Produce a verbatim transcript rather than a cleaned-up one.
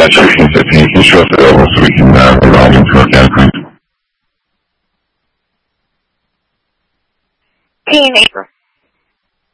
dispatch fifteen fifteen, can you show us available so we can uh, log into our account, please? Teen April.